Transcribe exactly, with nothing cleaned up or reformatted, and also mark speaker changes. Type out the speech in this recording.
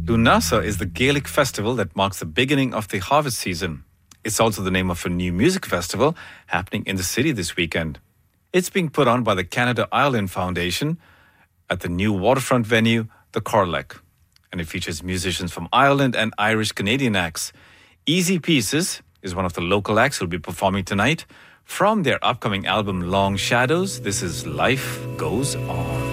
Speaker 1: Lunasa is the Gaelic festival that marks the beginning of the harvest season. It's also the name of a new music festival happening in the city this weekend. It's being put on by the Canada Ireland Foundation at the new waterfront venue, the Corlack. And it features musicians from Ireland and Irish Canadian acts. Easy Pieces is one of the local acts who'll be performing tonight. From their upcoming album Long Shadows, this is Life Goes On.